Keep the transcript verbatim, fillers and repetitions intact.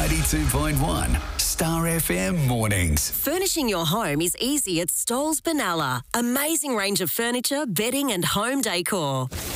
ninety-two point one Star F M Mornings. Furnishing your home is easy at Stolz Benalla. Amazing range of furniture, bedding and home decor.